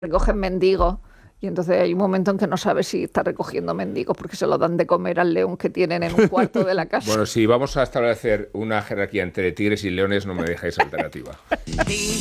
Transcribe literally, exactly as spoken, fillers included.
recogen mendigos. Y entonces hay un momento en que no sabes si está recogiendo mendigos porque se lo dan de comer al león que tienen en un cuarto de la casa. Bueno, si vamos a establecer una jerarquía entre tigres y leones, no me dejáis alternativa.